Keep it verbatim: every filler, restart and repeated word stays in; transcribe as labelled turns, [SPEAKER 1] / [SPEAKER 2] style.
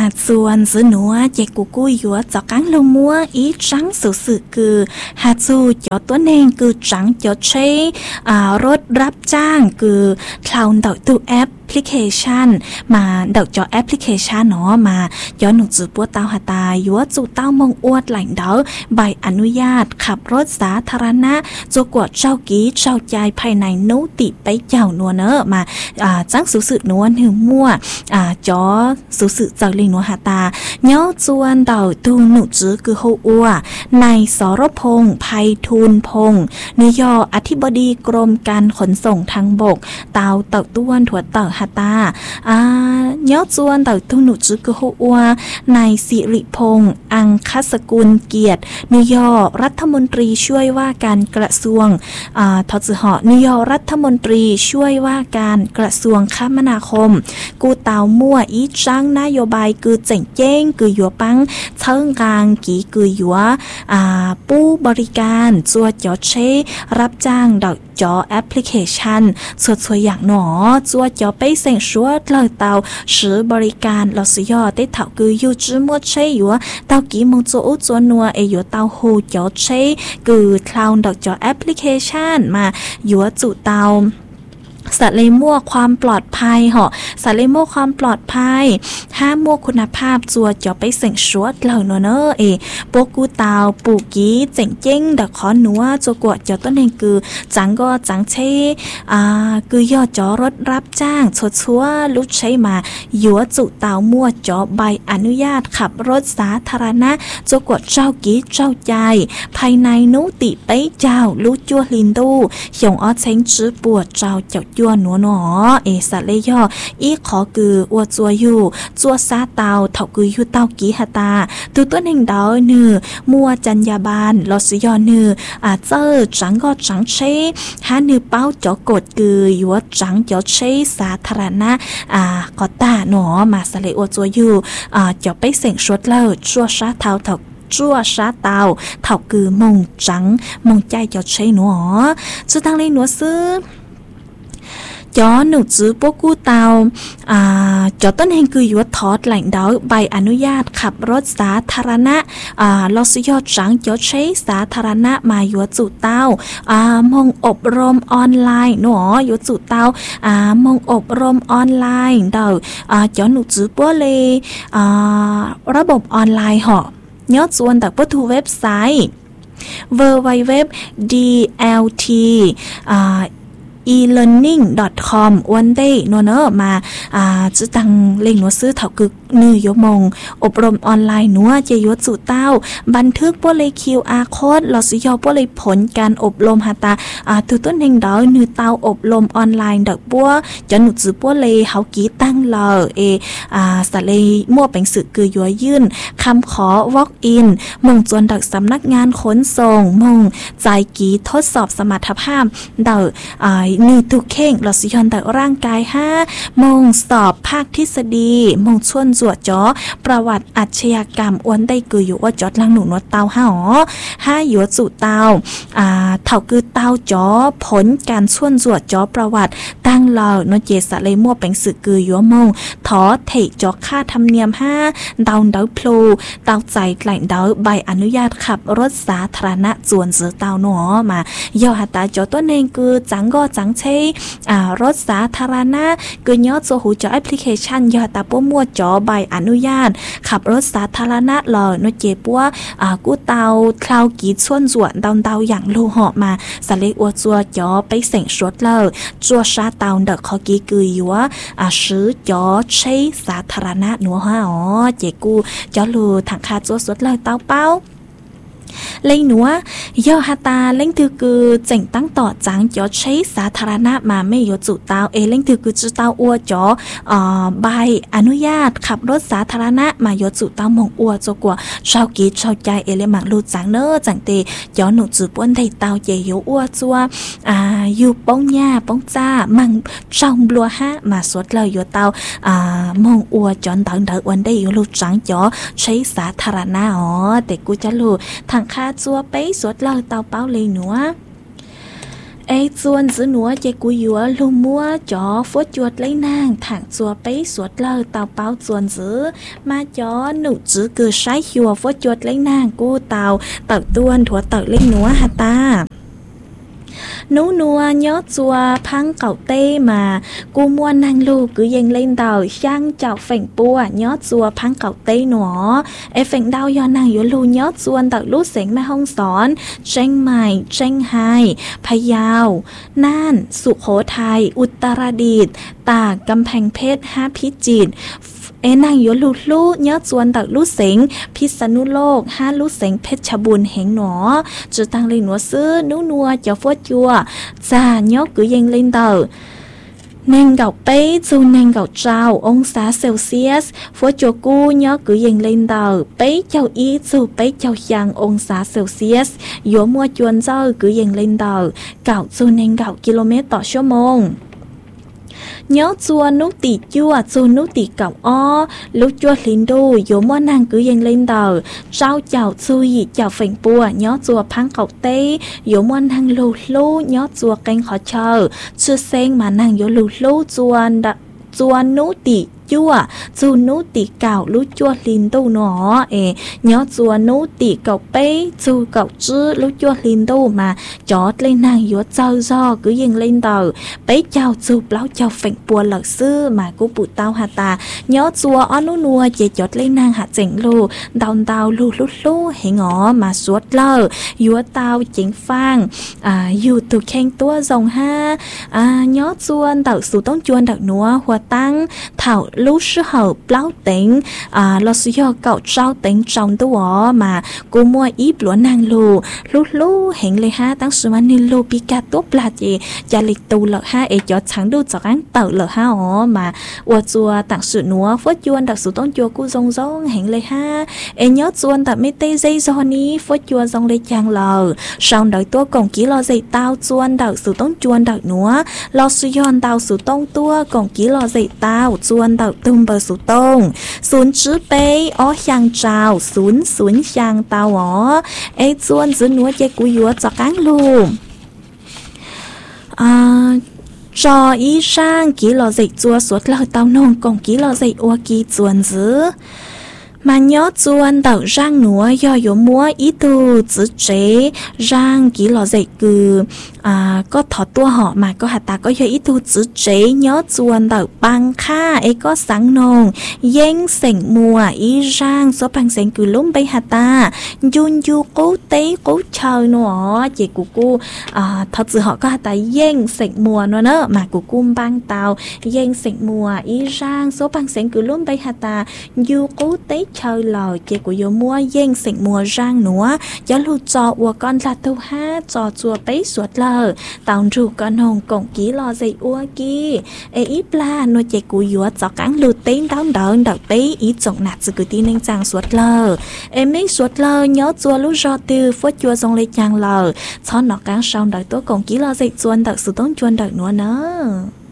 [SPEAKER 1] mà xuân giữa núa chạy cụ cùi dúa cho cắn lông múa ý trắng sự sự cừ hạt dù cho tuấn nên cừ trắng cho chế à, rốtรับจ้างคือคลาวน์ดอกตู้แอปแอปพลิเคชันมาดอกจอแอปพลิเคชันเนาะมาย้อนหนุจือปัวเต้าหาตายัวจูเต้ามงอวดแหล่งเดาใบอนุญาตขับรถสาธารณะจกวดเจ้ากี้เจ้าใจภายในนุติไปเจ้านัวเนอะมาอ่าจังสุสืนัวหนึ่งมั่วอ่าจอสุสืจากลิงนัวหาตาเนาะจวนเดาตูหนุจือคือโฮอัวในสรพงษ์ไพฑูรย์พงษ์นิยออธิบดีกรมการขนส่งทางบกเตาเต่าต้วนถั่วเต่าหาตาอ่าเนาะจวนเต่าตูหนุจือคือโฮอัวนายสิริพงษ์อังคสกุลเกียรตินิยอรัฐมนตรีช่วยว่าการกระทรวงอ่าทอจือเหาะนิยอรัฐมนตรีช่วยว่าการกระทรวงคมนาคมกูเตามั่วอีจังนโยบายคือเจ๋งเจ้งคือหยัวปังเชิงกลางกีคือหยัวอ่าปู้บริการจัวจอเชรับจ้างดอกจอแอปพลิเคชันสวดสวยอย่างหนอจัวจอไปเสียงชัวเลยเตาซื้อบริการเราสยอได้เถาคือยูจื้อมัวเชยอยู่เตากี่มงจัวอุจัวนัวเออยู่เตาหูจอเชคือคลาวน์ดอกจอแอปพลิเคชันมาอยู่จุเตาสัตว์เลี้ยงมั่วความปลอดภัยเหาะสัตว์เลี้ยงมั่วความปลอดภัยห้ามมั่วคุณภาพจัวจะไปเสี่ยงชวดเหล่าเนอะเอปกูตาวปูกี้เจ๋งเจ้งดอกขอหนัวจัวกวดจะต้นเองคือจังก็จังเชอ่าคือยอดจอรถรับจ้างชดชัวลุดใช้มาหยัวจุตาวมั่วจอใบอนุญาตขับรถสาธารณะจัวกวดเจ้ากี้เจ้าใจภายในนุติไปเจ้าลุดจัวลินดูหยงอ้อเช้งจื้อปวดเจ้าเจ้ายัวหนัวหนอเอสัตเลยย่ออีขอคืออวดจัวอยู่จัวซาเตาเถาคืออยู่เตากีหตาตัวตัวหนึ่งดาวเนื้อมัวจัญญาบาลลอสยอเนื้ออาเจอจังก็จังเชหาเนื้อเป้าจ่อกดคืออยู่ว่าจังจ่อเชสาธารณะอ่าก็ตาหนอมาสเลยอวดจัวอยู่อ่าจ่อไปเสียงชดเล่าจัวซาเตาเถาจั่วชาเตาเถาคือมงจังมงใจจ่อเชหนอจุดทางเลยหนัวซื้อจอหนูจื้อพวกกูเตาอ่าจอต้นเฮงคืออยู่ทอดแหล่งดาวใบอนุญาตขับรถสาธารณะอ่าลอสยอดจังจอใช้สาธารณะมาอยู่จุเตาอ่ามงอบรมออนไลน์หนออยู่จุเตาอ่ามงอบรมออนไลน์ดาวอ่าจอหนูจื้อพวกเลยอ่าระบบออนไลน์เหาะยอดส่วนแต่ประตูเว็บไซต์ ดับเบิลยู ดับเบิลยู ดับเบิลยู ดอท ดี แอล ที อ่าอี เลิร์นนิ่ง ดอท คอม วันเดย์นัวเนอมาอ่าจะตังเล่งนัวซื้อเถาคือนือยมงอบรมออนไลน์นัวเจยศสู่เต้าบันทึกพวกเลย คิว อาร์ โค้ดหลอดสิยอพวกเลยผลการอบรมหาตาอ่าตัวต้นเองดอกนือเต้าอบรมออนไลน์ดอกบัวจะหนุจือพวกเลยเฮากี้ตั้งรอเออ่าสะเลยมั่วเป็นสื่อคือยัวยื่นคำขอ walk in มงจวนดอกสำนักงานขนส่งมงใจกีทดสอบสมรรถภาพดอกอ่านี่ทุกเข่งเราสิยอนแต่ร่างกายห้ามงสอบภาคทฤษฎีมงชวนจวดจ้อประวัติอาชญากรรมอ้วนได้คืออยู่ว่าจอดลังหนุนวดเตาห้าอ๋อห้าอยู่จุเตาอ่าเท่าคือเตาจ้อผลการชวนจวดจ้อประวัติตั้งเราโนเจสะเลยมั่วเป็นสื่อคืออยู่มงถอเทจ้อค่าธรรมเนียมห้าดาวดาวพลูเตาใจแหล่งดาวใบอนุญาตขับรถสาธารณะจวนเสือเตาหนอมาย่อหาตาจ้อตัวเองคือจังก็จังใช้อ่ารถสาธารณะคือยอดโซหูจอแอปพลิเคชันยอดตาปัวมัวจอใบอนุญาตขับรถสาธารณะหล่อโนเจปัวอ่ากูเตาคลาวกีดส่วนส่วนดาวดาวอย่างโลหะมาสเล็กอัวจัวจอไปเสียงชดเลยจัวชาเตาเด็กขอกีกืออยู่ว่าอ่าซื้อจอใช้สาธารณะหนัวฮะอ๋อเจกูจอลูถังคาจัวสดเลยเตาเป้าเล่งหนัวยอฮาตาเล่งถือคือเจ๋งตั้งต่อจังจอใช้สาธารณะมาไม่ยจุเตาเอเล่งถือคือจุเตาอัวจออ่าใบอนุญาตขับรถสาธารณะมายจุเตามงอัวจกว่าชาวกีชาวใจเอเลมังลูจังเนอจังเตจอหนุจือป้นได้เตาเยยอัวจัวอ่าอยู่ป้องหญ้าป้องจ้ามังช่องบลัวฮะมาสวดเลยอยู่เตาอ่ามงอัวจอนดังดังวันได้อยู่ลูจังจอใช้สาธารณะอ๋อแต่กูจะลูทางค่าจัวไปสวดเล่าเตาเป้าเลยหนัว ê chuan giữ núa chạy cú dúa lu mua chó phốt chuột lấy nàng thẳng chùa bấy suốt lơ tàu báo chuan giữ mà chó nụ chữ cứ sái chùa phốt chuột lấy nàng cô tàu tàu tuôn thua tàu lấy núa hả ta nú nua nhớ chùa phăng cậu tê mà cô mua năng lu cứ dành lên tàu sang chào phèn bùa nhớ chùa phăng cậu tê nữa ê phèn đau do nàng yếu lu nhớ chuan tàu lú xỉn mà không xón tranh mày tranh hàiพะเยาน่านสุโขทัยอุตรดิตถ์ตากกำแพงเพชรห้าพิจิตรเอนางโยลูลูเนื้อจวนตักลูเสงพิษณุโลกห้าลูเสงเพชรบุญเหงหนอจะตั้งเลยหนัวซื้อนู้นัวจะฟดจัวจ่าเนื้อกือยังเล่นเต่าเน่งเก่าเป้จูเน่งเก่าเจ้าองศาเซลเซียสฟดจัวกูเนื้อกือยังเล่นเต่าเป้เจ้าอีจูเป้เจ้ายังองศาเซลเซียสโยมัวจวนเจ้ากือยังเล่นเต่าเก่าจูเน่งเก่ากิโลเมตรต่อชั่วโมงnhớ chua nút tỉ chua chua nút tỉ cậu o lúc chua lính đu yếu món nàng cứ dành lên tờ rau chào chui chào phèn bùa nhớ chua phăng cậu tê yếu món nàng lù lù nhớ chua canh khó chờ chưa sen mà nàng yếu lù lù chua đã chua nút tỉ chua chua nút tỉ cào lúc chua lính đu nó ê nhớ chua nút tỉ cậu bé chua cậu chứ lúc chua lính đu mà chót lên nàng yếu chơi do cứ dành lên tờ bé chào chua báo chào phèn bùa lợn sư mà cô bụ tao hà ta nhớ chua on nú nua chỉ chót lên nàng hạ chỉnh lù đào đào lù lù lù hệ ngõ mà suốt lờ yếu tao chính phang à yếu từ khen tua dòng ha à nhớ chua tàu số tông chuan đặc núa hoa tăng thảo lúc sư hậu báo tính à lo sư do cậu trao tính trong tôi mà cô mua ít lúa nàng lù lúc lúc hẹn lấy ha tăng số anh lù pika tốt là gì gia lịch tù lợ ha để cho chẳng đủ cho anh tàu lợ ha ó mà qua chùa tặng sự núa phốt chuan đặc sự tông chùa cô rong rong hẹn lấy ha để nhớ chuan tập mấy tê dây do ní phốt chùa rong lấy chàng lờ sau đợi tôi còn kỹ lo dây tao chuan đặc sự tông chuan đặc núa lo sư do tao sự tông tua còn kỹ lo dây tao chuan đặc tung bờ số tông xuống chữ bé ó sang trào xuống xuống sang tao ó ấy chuan dưới núi chơi cú dúa cho cán luôn à cho ý sang kỹ lò dậy chua suốt lời tao nông còn kỹ lò dậy ô kỳ chuan giữ mà nhớ chuan đậu rang núa do yếu múa ý tu chữ chế rang kỹ lò dậy cứ à có thọ tua họ mà có hạt ta có do ý tu chữ chế nhớ chuan đậu băng kha ấy có sáng nông yên sành mùa ý rang số băng sành cứ lúng bay hạt ta yun yu cố tế cố chờ nữa chị của cô à thật sự họ có hạt ta yên sành mùa nữa nữa mà của cô băng tàu yên sành mùa ý rang số băng sành cứ lúng bay hạt ta yu cố tế chơi lời chị của yo mua yên sành mùa rang nữa cho lưu trò của con là tu ha trò chùa bấy suốt lờ tàu rủ con hồng cổng ký lo dây ua kia ê ít la nó chị của yo cho cắn lưu tên đón đợn đợt bấy ý trọng nạt sự cứ tin nên chàng suốt lờ em mấy suốt lờ nhớ chùa lúc rò từ phốt chùa dòng lấy chàng lờ cho nó cắn sau đợt tôi cổng ký lo dây chuan đợt sự tốn chuan đợt nữa nữa